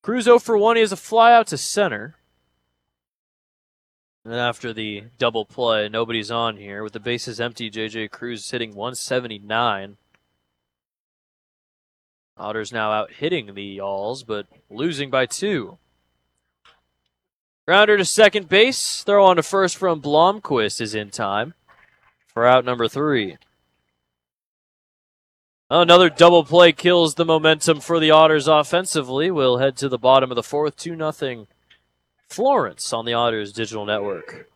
Cruz 0 for 1. He has a fly out to center. And after the double play, nobody's on here. With the bases empty, J.J. Cruz hitting 179. Otters now out hitting the Alls, but losing by 2. Grounder to second base. Throw on to first from Blomquist is in time for out number 3. Another double play kills the momentum for the Otters offensively. We'll head to the bottom of the 4th, 2-0 Florence on the Otters Digital Network.